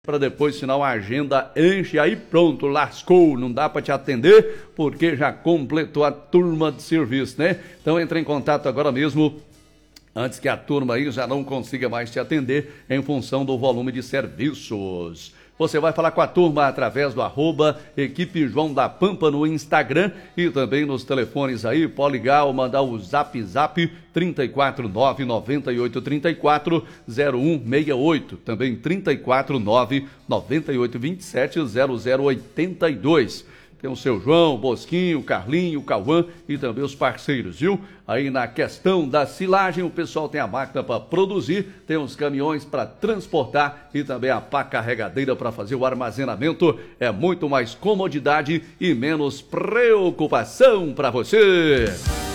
para depois, senão a agenda enche, aí pronto, lascou, não dá para te atender, porque já completou a turma de serviço, né? Então entre em contato agora mesmo, antes que a turma aí já não consiga mais te atender em função do volume de serviços. Você vai falar com a turma através do @Equipe João da Pampa no Instagram e também nos telefones aí, pode ligar ou mandar o zap 349-9834-0168, também 349-9827-0082. Tem o seu João, Bosquinho, Carlinho, Cauã e também os parceiros, viu? Aí na questão da silagem, o pessoal tem a máquina para produzir, tem os caminhões para transportar e também a pá carregadeira para fazer o armazenamento. É muito mais comodidade e menos preocupação para você.